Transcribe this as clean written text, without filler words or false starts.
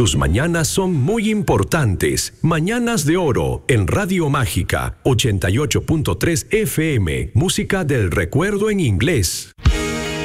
Tus mañanas son muy importantes. Mañanas de Oro en Radio Mágica 88.3 FM. Música del recuerdo en inglés.